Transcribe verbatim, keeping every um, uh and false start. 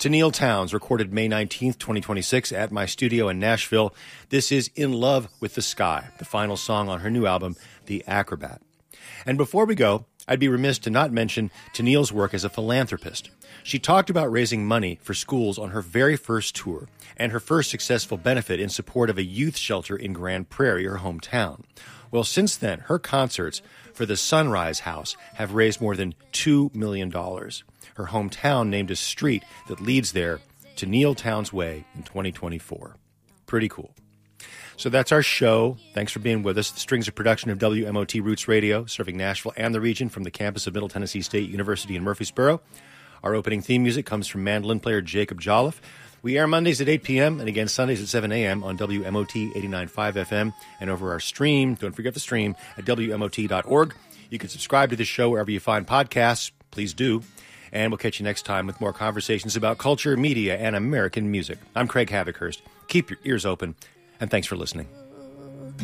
Tenille Townes, recorded May nineteenth, twenty twenty-six at my studio in Nashville. This is In Love with the Sky, the final song on her new album, The Acrobat. And before we go, I'd be remiss to not mention Tenille's work as a philanthropist. She talked about raising money for schools on her very first tour and her first successful benefit in support of a youth shelter in Grand Prairie, her hometown. Well, since then, her concerts for the Sunrise House have raised more than two million dollars. Her hometown named a street that leads there, Tenille Townes Way, in twenty twenty-four. Pretty cool. So that's our show. Thanks for being with us. The Strings are a production of W M O T Roots Radio, serving Nashville and the region from the campus of Middle Tennessee State University in Murfreesboro. Our opening theme music comes from mandolin player Jacob Jolliffe. We air Mondays at eight p.m. and again Sundays at seven a.m. on W M O T eighty-nine point five F M and over our stream. Don't forget the stream at W M O T dot org. You can subscribe to this show wherever you find podcasts. Please do. And we'll catch you next time with more conversations about culture, media, and American music. I'm Craig Havikhurst. Keep your ears open, and thanks for listening.